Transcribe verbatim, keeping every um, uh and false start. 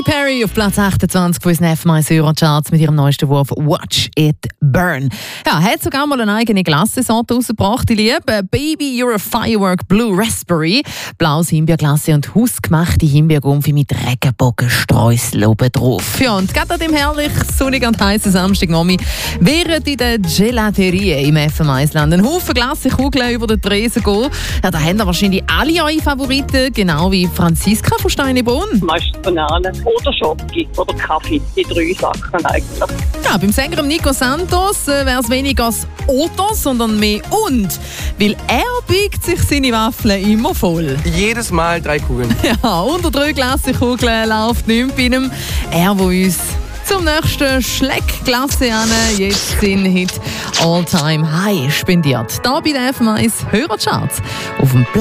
Katy Perry auf Platz achtundzwanzig von unseren F M eins Eurocharts mit ihrem neuesten Wurf «Watch It Burn». Ja, hat sogar mal eine eigene Glassesorte rausgebracht, die liebe «Baby, You're a Firework Blue Raspberry». Blaues Himbeerglasse und hausgemachte Himbeergumpfi mit Regenbogenstreusel oben drauf. Ja, und gerade an dem herrlich sonnigen und heißen Samstagmorgen während in der Gelaterie im F M eins-Land ein Haufen Glassekugeln über den Tresen gehen. Ja, da haben wahrscheinlich alle eure Favoriten, genau wie Franziska von Steinebrunn. Meistens Banane oder Schoki oder Kaffee, die drei Sachen eigentlich. Ja, beim Sänger Nico Santos äh, wäre es weniger das «oder», sondern mehr «und». Weil er biegt sich seine Waffeln immer voll. Jedes Mal drei Kugeln. Ja, unter drei Glassekugeln läuft nichts bei ihm. Er, der uns zum nächsten Schleckglasse an jetzt den Hit «All Time High» spendiert. Da bei den F M eins Hörercharts auf dem Platz